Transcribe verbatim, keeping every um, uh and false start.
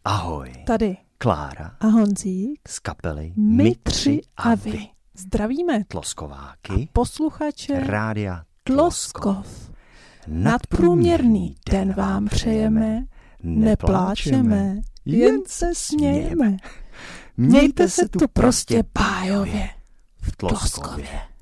Ahoj. Tady Klára a Honzík z kapely My tři a vy. Zdravíme Tloskováky a posluchače Rádia Tloskov. Tloskov. Nadprůměrný den vám přejeme, nepláčeme, jen se smějeme. Mějte se tu prostě bájově v Tloskově.